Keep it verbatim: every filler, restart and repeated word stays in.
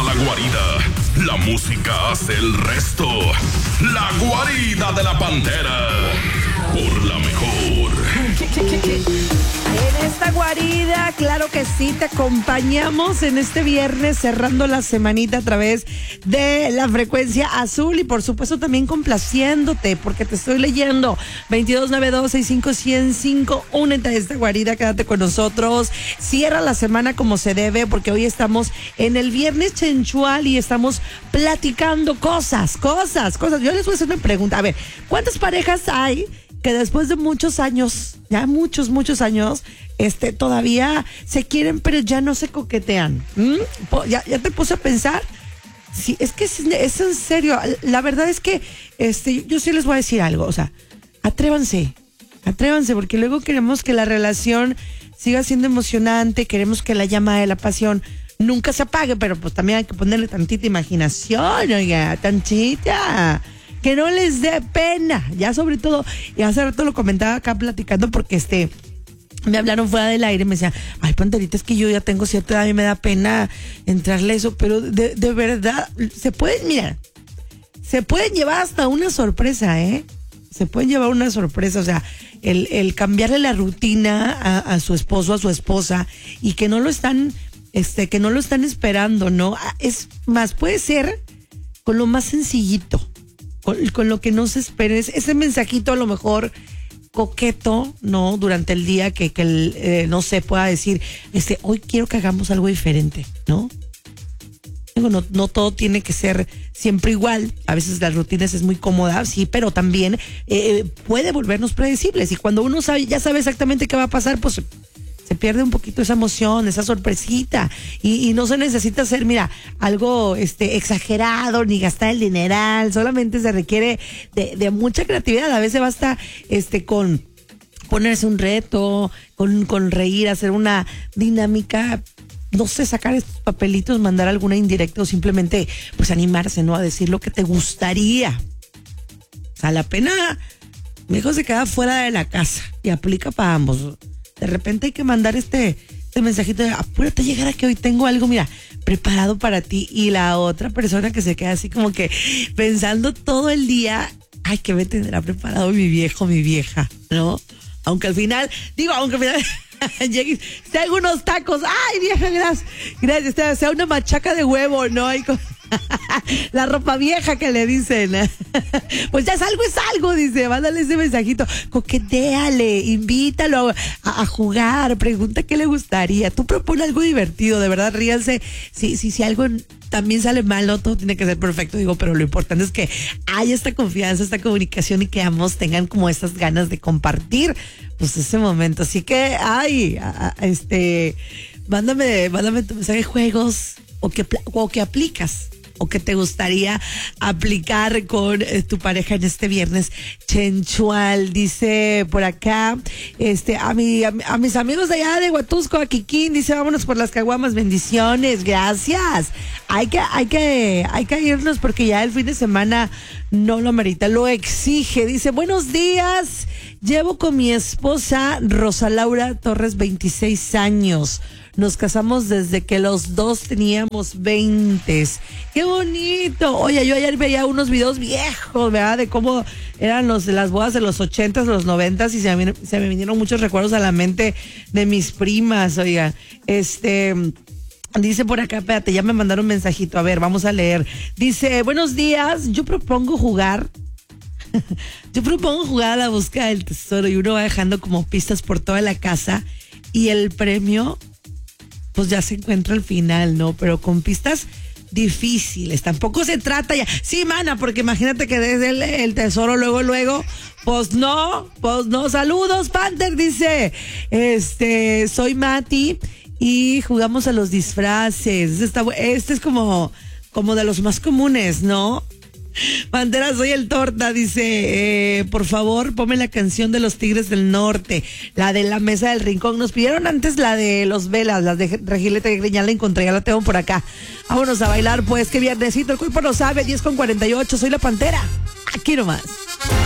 la guarida. La música hace el resto. La guarida de la Pantera. Por la mejor. En esta guarida, claro que sí, te acompañamos en este viernes cerrando la semanita a través de la frecuencia azul y por supuesto también complaciéndote porque te estoy leyendo veintidós noventa y dos sesenta y cinco cien y cinco. Únete a esta guarida, quédate con nosotros, cierra la semana como se debe porque hoy estamos en el viernes chenchual y estamos platicando cosas, cosas, cosas. Yo les voy a hacer una pregunta, a ver, ¿cuántas parejas hay que después de muchos años, ya muchos, muchos años, este, todavía se quieren, pero ya no se coquetean? ¿Mm? ¿Ya, ya te puse a pensar? Sí, es que es, es en serio. La verdad es que este, yo sí les voy a decir algo. O sea, atrévanse, atrévanse, porque luego queremos que la relación siga siendo emocionante, queremos que la llama de la pasión nunca se apague, pero pues también hay que ponerle tantita imaginación, oiga, tantita. Que no les dé pena, ya sobre todo, y hace rato lo comentaba acá platicando porque este, me hablaron fuera del aire, me decían, ay Panterita, es que yo ya tengo cierta edad y me da pena entrarle eso, pero de, de verdad, se pueden, mira, se pueden llevar hasta una sorpresa, ¿eh? Se pueden llevar una sorpresa, o sea, el, el cambiarle la rutina a, a su esposo, a su esposa, y que no lo están, este, que no lo están esperando, ¿no? Es más, puede ser con lo más sencillito. Con, con lo que no se espere, ese mensajito a lo mejor coqueto, ¿no? Durante el día que, que el, eh, no sé, pueda decir, este, hoy quiero que hagamos algo diferente, ¿no? Digo, no, no todo tiene que ser siempre igual, a veces las rutinas es muy cómoda, sí, pero también eh, puede volvernos predecibles y cuando uno sabe, ya sabe exactamente qué va a pasar, pues se pierde un poquito esa emoción, esa sorpresita y, y no se necesita hacer, mira, algo este exagerado ni gastar el dineral, solamente se requiere de, de mucha creatividad, a veces basta este con ponerse un reto, con, con reír, hacer una dinámica, no sé, sacar estos papelitos, mandar alguna indirecta o simplemente pues animarse, ¿no? A decir lo que te gustaría. O sea, la pena, mejor se queda fuera de la casa y aplica para ambos. De repente hay que mandar este, este mensajito de apúrate a llegar a que hoy tengo algo, mira, preparado para ti. Y la otra persona que se queda así como que pensando todo el día, ay, ¿qué me tendrá preparado mi viejo, mi vieja? ¿No? Aunque al final, digo, aunque al final llegue, traigo unos tacos, ay, vieja, gracias, gracias, sea una machaca de huevo, ¿no? Hay con... la ropa vieja que le dicen. Pues ya es algo, es algo, dice, mándale ese mensajito, coquetéale, invítalo a, a jugar, pregunta qué le gustaría, tú propone algo divertido, de verdad, ríanse, si, si, si algo también sale mal, no todo tiene que ser perfecto, digo, pero lo importante es que haya esta confianza, esta comunicación y que ambos tengan como estas ganas de compartir pues ese momento, así que, ay, a, a, este, mándame, mándame tu mensaje, juegos o que, o que aplicas o que te gustaría aplicar con eh, tu pareja en este viernes chenchual. Dice por acá, este, a mi, a, a mis amigos de allá de Huatusco, a Kikín, dice, vámonos por las caguamas, bendiciones, gracias. Hay que, hay que, hay que irnos porque ya el fin de semana no lo amerita, lo exige. Dice, buenos días, llevo con mi esposa Rosa Laura Torres veintiséis años. Nos casamos desde que los dos teníamos veinte. ¡Qué bonito! Oye, yo ayer veía unos videos viejos, ¿verdad? De cómo eran los, las bodas de los ochentas, los noventas, y se me, se me vinieron muchos recuerdos a la mente de mis primas, oiga. Este... Dice por acá, espérate, ya me mandaron un mensajito. A ver, vamos a leer. Dice, buenos días, yo propongo jugar... yo propongo jugar a la búsqueda del tesoro y uno va dejando como pistas por toda la casa y el premio... pues ya se encuentra al final, ¿no? Pero con pistas difíciles. Tampoco se trata ya. Sí, mana, porque imagínate que desde el, el tesoro luego, luego, pues no, pues no. Saludos, Panther, dice. Este, soy Mati y jugamos a los disfraces. Este, está, este es como, como de los más comunes, ¿no? Bandera, soy el Torta, dice, eh, por favor, ponme la canción de los Tigres del Norte, la de la Mesa del Rincón. Nos pidieron antes la de los Velas, la de Regilete de Greña, la encontré, ya la tengo por acá. Vámonos a bailar, pues, que viernesito, el cuerpo lo sabe, diez con cuarenta y ocho, soy la Pantera, aquí nomás.